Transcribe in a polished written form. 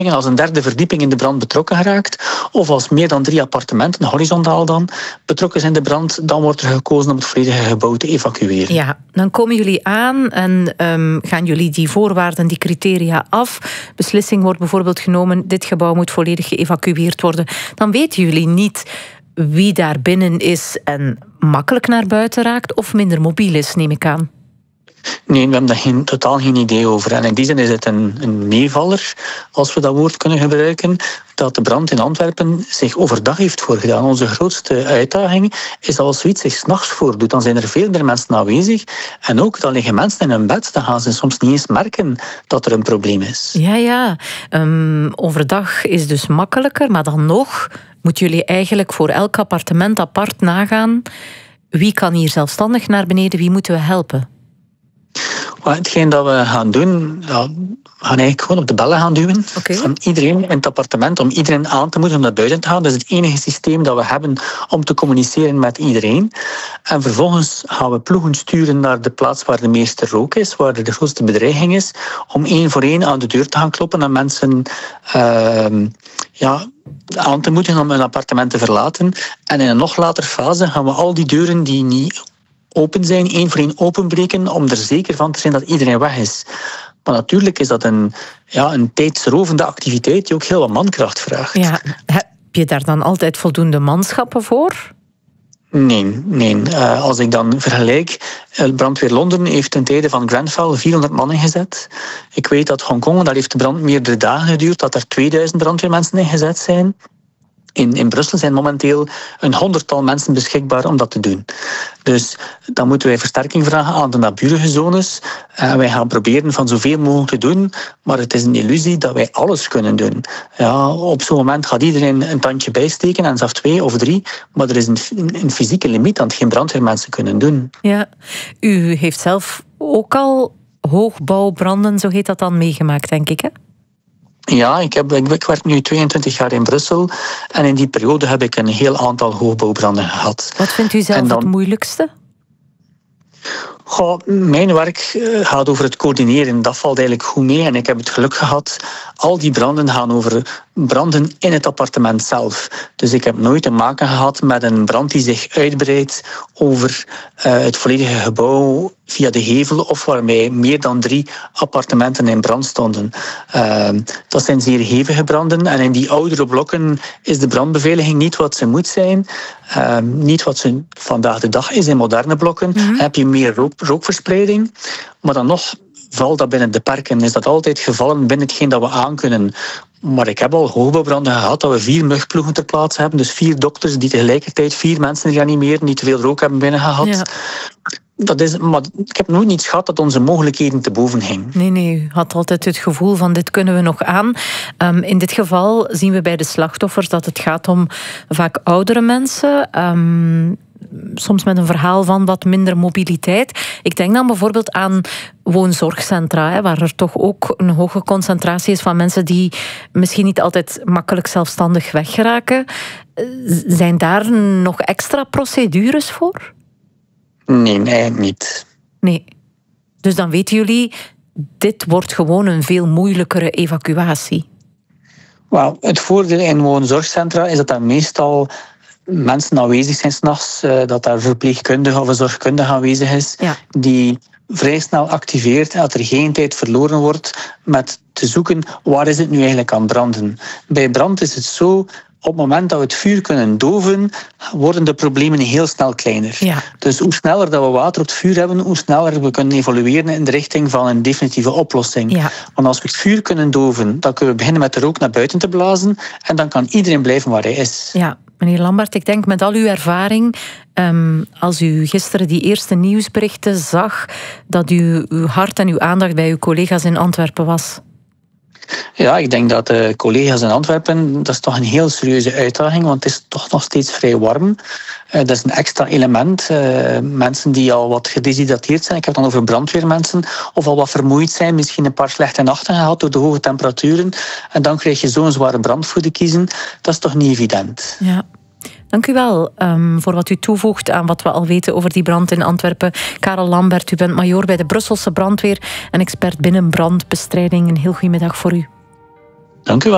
als een derde verdieping in de brand betrokken geraakt, of als meer dan 3 appartementen, horizontaal dan, betrokken zijn in de brand, dan wordt er gekozen om het volledige gebouw te evacueren. Ja, dan komen jullie aan en gaan jullie die voorwaarden, die criteria af. Beslissing wordt bijvoorbeeld genomen, dit gebouw moet volledig geëvacueerd worden. Dan weten jullie niet wie daar binnen is en makkelijk naar buiten raakt of minder mobiel is, neem ik aan. Nee, we hebben daar totaal geen idee over. En in die zin is het een meevaller, als we dat woord kunnen gebruiken, dat de brand in Antwerpen zich overdag heeft voorgedaan. Onze grootste uitdaging is dat als zoiets zich 's nachts voordoet, dan zijn er veel meer mensen aanwezig. En ook, dan liggen mensen in hun bed, dan gaan ze soms niet eens merken dat er een probleem is. Ja. Overdag is dus makkelijker, maar dan nog moeten jullie eigenlijk voor elk appartement apart nagaan. Wie kan hier zelfstandig naar beneden, wie moeten we helpen? Hetgeen dat we gaan doen, we gaan eigenlijk gewoon op de bellen gaan duwen van iedereen in het appartement, om iedereen aan te moedigen om naar buiten te gaan. Dat is het enige systeem dat we hebben om te communiceren met iedereen. En vervolgens gaan we ploegen sturen naar de plaats waar de meeste rook is, waar de grootste bedreiging is, om 1 voor 1 aan de deur te gaan kloppen en mensen aan te moedigen om hun appartement te verlaten. En in een nog later fase gaan we al die deuren die niet open zijn, 1 voor 1 openbreken, om er zeker van te zijn dat iedereen weg is. Maar natuurlijk is dat een tijdsrovende activiteit die ook heel wat mankracht vraagt. Ja, heb je daar dan altijd voldoende manschappen voor? Nee. Als ik dan vergelijk, Brandweer Londen heeft ten tijde van Grenfell 400 man ingezet. Ik weet dat Hongkong, daar heeft de brand meerdere dagen geduurd, dat er 2000 brandweermensen ingezet zijn. In Brussel zijn momenteel een 100-tal mensen beschikbaar om dat te doen. Dus dan moeten wij versterking vragen aan de naburige zones. Wij gaan proberen van zoveel mogelijk te doen, maar het is een illusie dat wij alles kunnen doen. Ja, op zo'n moment gaat iedereen een tandje bijsteken, en zelfs 2 of 3, maar er is een fysieke limiet aan het geen brandweermensen kunnen doen. Ja, u heeft zelf ook al hoogbouwbranden, zo heet dat dan, meegemaakt, denk ik, hè? Ja, ik werk nu 22 jaar in Brussel en in die periode heb ik een heel aantal hoogbouwbranden gehad. Wat vindt u zelf het moeilijkste? Mijn werk gaat over het coördineren. Dat valt eigenlijk goed mee en ik heb het geluk gehad. Al die branden gaan over branden in het appartement zelf. Dus ik heb nooit te maken gehad met een brand die zich uitbreidt over het volledige gebouw via de gevel of waarbij meer dan 3 appartementen in brand stonden. Dat zijn zeer hevige branden en in die oudere blokken is de brandbeveiliging niet wat ze moet zijn. Niet wat ze vandaag de dag is in moderne blokken. Dan heb je meer rookverspreiding, maar dan nog valt dat binnen de perken. Is dat altijd gevallen binnen hetgeen dat we aankunnen. Maar ik heb al hoogbouwbranden gehad dat we 4 mugploegen ter plaatse hebben. Dus 4 dokters die tegelijkertijd 4 mensen reanimeren, die te veel rook hebben binnengehad. Ja. Maar ik heb nooit iets gehad dat onze mogelijkheden te boven ging. Nee, u had altijd het gevoel van dit kunnen we nog aan. In dit geval zien we bij de slachtoffers dat het gaat om vaak oudere mensen. Soms met een verhaal van wat minder mobiliteit. Ik denk dan bijvoorbeeld aan woonzorgcentra, waar er toch ook een hoge concentratie is van mensen die misschien niet altijd makkelijk zelfstandig weggeraken. Zijn daar nog extra procedures voor? Nee, eigenlijk niet. Nee. Dus dan weten jullie, dit wordt gewoon een veel moeilijkere evacuatie. Wel, het voordeel in woonzorgcentra is dat daar meestal mensen aanwezig zijn 's nachts, dat daar verpleegkundige of een zorgkundige aanwezig is, die vrij snel activeert en dat er geen tijd verloren wordt met te zoeken waar is het nu eigenlijk aan branden. Bij brand is het zo, op het moment dat we het vuur kunnen doven, worden de problemen heel snel kleiner. Ja. Dus hoe sneller dat we water op het vuur hebben, hoe sneller we kunnen evolueren in de richting van een definitieve oplossing. Ja. Want als we het vuur kunnen doven, dan kunnen we beginnen met de rook naar buiten te blazen en dan kan iedereen blijven waar hij is. Ja, meneer Lambert, ik denk met al uw ervaring, als u gisteren die eerste nieuwsberichten zag, dat uw hart en uw aandacht bij uw collega's in Antwerpen was. Ja, ik denk dat de collega's in Antwerpen, dat is toch een heel serieuze uitdaging, want het is toch nog steeds vrij warm. Dat is een extra element. Mensen die al wat gedeshydrateerd zijn, ik heb het dan over brandweermensen, of al wat vermoeid zijn, misschien een paar slechte nachten gehad door de hoge temperaturen. En dan krijg je zo'n zware brand voor te kiezen. Dat is toch niet evident. Ja. Dank u wel voor wat u toevoegt aan wat we al weten over die brand in Antwerpen. Karel Lambert, u bent majoor bij de Brusselse brandweer en expert binnen brandbestrijding. Een heel goede middag voor u. Dank u wel.